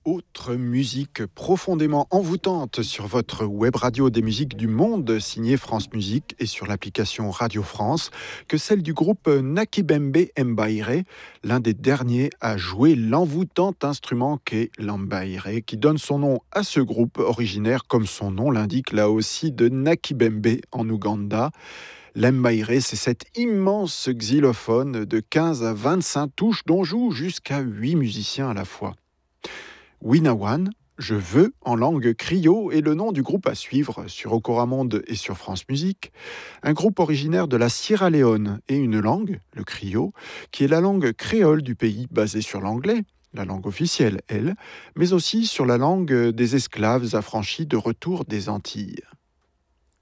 Autre musique profondément envoûtante sur votre web radio des musiques du monde, signée France Musique, et sur l'application Radio France, que celle du groupe Nakibembe Mbaire, l'un des derniers à jouer l'envoûtant instrument qu'est l'ambaire, qui donne son nom à ce groupe originaire, comme son nom l'indique là aussi, de Nakibembe en Ouganda. L'Mbaire, c'est cet immense xylophone de 15 à 25 touches dont jouent jusqu'à 8 musiciens à la fois. Winawan, je veux en langue criot est le nom du groupe à suivre sur Okoramonde et sur France Musique, un groupe originaire de la Sierra Leone et une langue, le criot, qui est la langue créole du pays basée sur l'anglais, la langue officielle, elle, mais aussi sur la langue des esclaves affranchis de retour des Antilles.